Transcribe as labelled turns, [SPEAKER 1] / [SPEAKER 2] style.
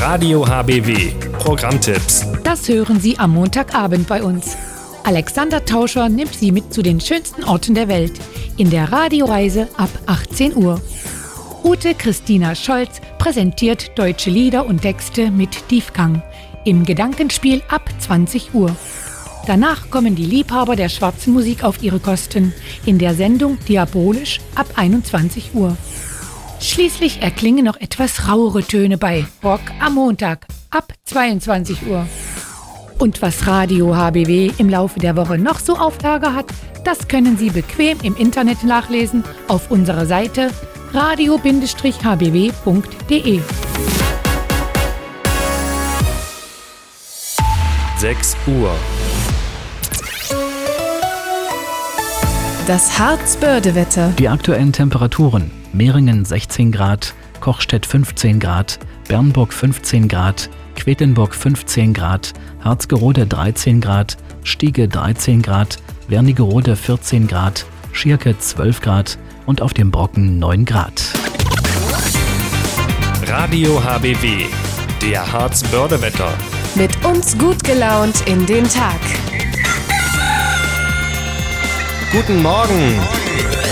[SPEAKER 1] Radio HBW. Programmtipps.
[SPEAKER 2] Das hören Sie am Montagabend bei uns. Alexander Tauscher nimmt Sie mit zu den schönsten Orten der Welt in der Radioreise ab 18 Uhr. Ute Christina Scholz präsentiert deutsche Lieder und Texte mit Tiefgang im Gedankenspiel ab 20 Uhr. Danach kommen die Liebhaber der schwarzen Musik auf ihre Kosten in der Sendung Diabolisch ab 21 Uhr. Schließlich erklingen noch etwas rauere Töne bei Rock am Montag ab 22 Uhr. Und was Radio HBW im Laufe der Woche noch so auf Lager hat, das können Sie bequem im Internet nachlesen auf unserer Seite radio-hbw.de.
[SPEAKER 1] 6 Uhr.
[SPEAKER 3] Das Harzbörde-Wetter.
[SPEAKER 4] Die aktuellen Temperaturen: Mehringen 16 Grad, Kochstedt 15 Grad, Bernburg 15 Grad, Quedlinburg 15 Grad, Harzgerode 13 Grad, Stiege 13 Grad, Wernigerode 14 Grad, Schierke 12 Grad und auf dem Brocken 9 Grad.
[SPEAKER 1] Radio HBW, der Harzbörde-Wetter.
[SPEAKER 3] Mit uns gut gelaunt in den Tag.
[SPEAKER 1] Guten Morgen!